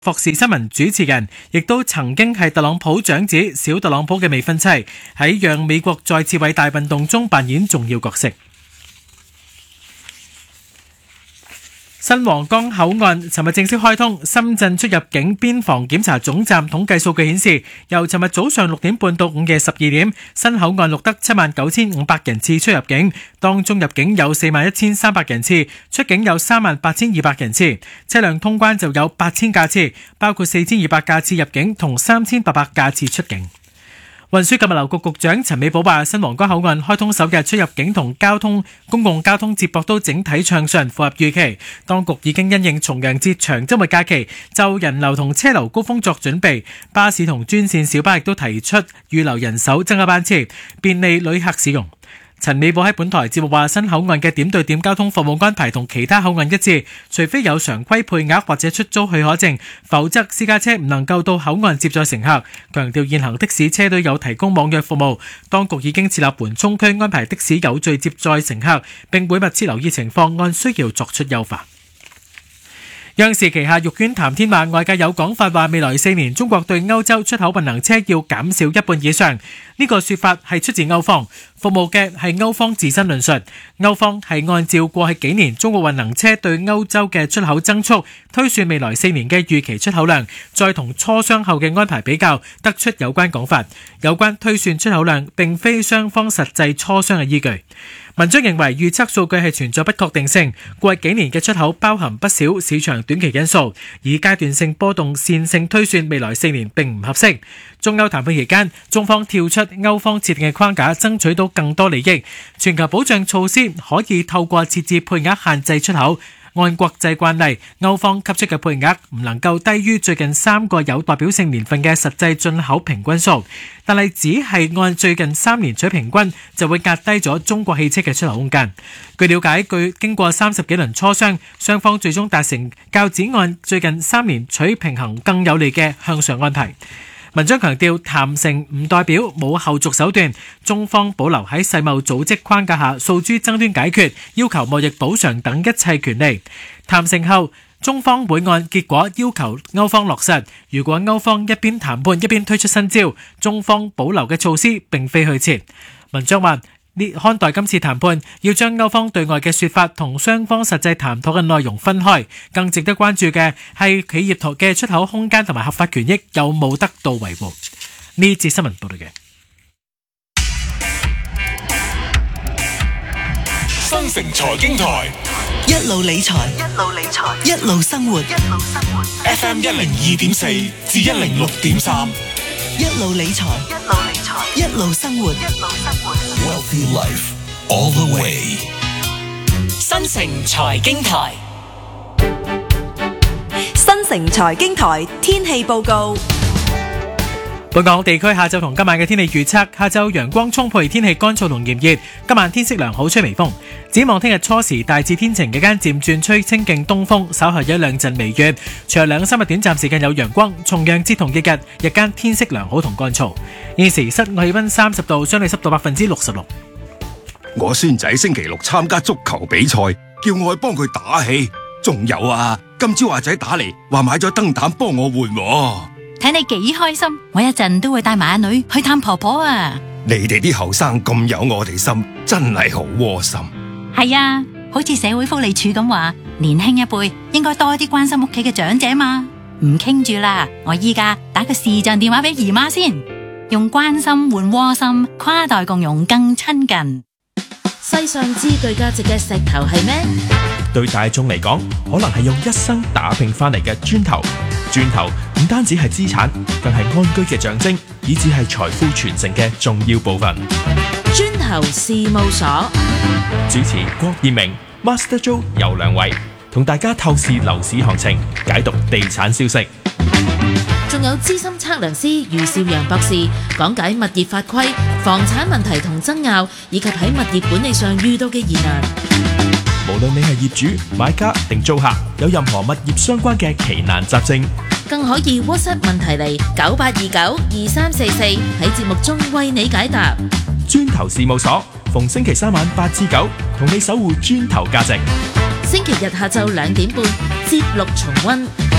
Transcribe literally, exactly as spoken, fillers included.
霍士新聞主持人，亦都曾經係特朗普長子小特朗普嘅未婚妻，喺讓美國再次偉大運動中扮演重要角色。新皇崗口岸尋日正式開通，深圳出入境邊防檢查總站統計數據顯示，由尋日早上六點半到午夜十二點，新口岸錄得七萬九千五百人次出入境，當中入境有四萬一千三百人次，出境有三萬八千二百人次，車輛通關就有八千架次，包括四千二百架次入境同三千八百架次出境。運輸及物流局局長陳美寶話，新皇崗口岸開通首日出入境同交通公共交通接駁都整體暢順，符合預期。當局已經因應重陽節長週末假期，就人流同車流高峰作準備，巴士同專線小巴亦都提出預留人手增加班次，便利旅客使用。陳美寶喺本台節目話，新口岸嘅點對點交通服務安排同其他口岸一致，除非有常規配額或者出租許可證，否則私家車唔能夠到口岸接載乘客。強調現行的士車隊有提供網約服務，當局已經設立緩衝區安排的士有序接載乘客，並會密切留意情況，按需要作出優化。央視旗下玉娟談天話，外界有講法話未來四年中國對歐洲出口混能車要減少一半以上，呢個說法係出自歐方，服務嘅係歐方自身論述。歐方係按照過去幾年中國混能車對歐洲嘅出口增速，推算未來四年嘅預期出口量，再同磋商後嘅安排比較，得出有關講法。有關推算出口量並非雙方實際磋商嘅依據。文章認為預測數據係存在不確定性，過去幾年嘅出口包含不少市場短期因素，以階段性波動線性推算未來四年並唔合適。中歐談判期間，中方跳出歐方設定嘅框架，爭取到更多利益。全球保障措施可以透過設置配額限制出口。按國際慣例，歐方給出嘅配額唔能夠低於最近三個有代表性年份嘅實際進口平均數，但係只係按最近三年取平均，就會壓低咗中國汽車嘅出口空間。據了解，據經過三十幾輪磋商，雙方最終達成較只按最近三年取平衡更有利嘅向上安排。文章強調，談成唔代表冇後續手段，中方保留喺世貿組織框架下訴諸爭端解決、要求貿易補償等一切權利。談成後，中方會按結果要求歐方落實。如果歐方一邊談判一邊推出新招，中方保留嘅措施並非虛設。文章話，看待今次談判，要將歐方對外嘅說法同雙方實際談妥嘅內容分開，更值得關注嘅係企業嘅出口空間同埋合法權益有冇得到維護。呢節新聞報道嘅新城財經台， 一路理財，一路理財，一路生活，一路生活。 F M 一零二點四至一零六點三， 一路理財，一路理財，一路生活，一路生活。 Wealthy Life all the way。 新城財經台， 新城財經台天氣報告。 本港地區下晝同今晚嘅天氣預測：下晝陽光充沛，天氣乾燥同炎熱；今晚天色良好，吹微風。展望聽日初時大致天晴，日間漸轉吹清勁東風，稍後有一兩陣微雨。隨後兩三日短暫時間有陽光，重陽節同翌日日間天色良好同乾燥。現時室外氣溫三十度，相對濕度百分之六十六。 我孫仔星期六參加足球比賽，叫我去幫佢打氣。仲有啊，今朝阿仔打嚟話買咗燈膽幫我換喎。 睇你幾開心，我一陣都會帶埋阿女去探婆婆啊！ 你哋啲後生咁有我哋心，真係好窩心。 係啊，好似社會福利署咁話，年輕一輩應該多啲關心屋企嘅長者嘛。唔傾住啦，我依家打個視像電話俾姨媽先，用關心換窩心，跨代共融更親近。 世上之具價值嘅石頭係咩？ 對大眾嚟講，可能係用一生打拼翻嚟嘅磚頭。磚頭唔單止係資產，更係安居嘅象徵，以至係財富傳承嘅重要部分。 磚頭事務所主持郭燕明、Master Joe 有兩位，同大家透視樓市行情，解讀地產消息。 仲有資深測量師余少陽博士講解物業法規、房產問題同爭拗，以及喺物業管理上遇到嘅疑難。 無論你係業主、買家定租客，有任何物業相關嘅奇難雜症， 更可以 WhatsApp 問題嚟九八二九二三四四，喺節目中為你解答。 磚頭事務所逢星期三晚八至九，同你守護磚頭價值。 星期日下晝兩點半，節錄重溫。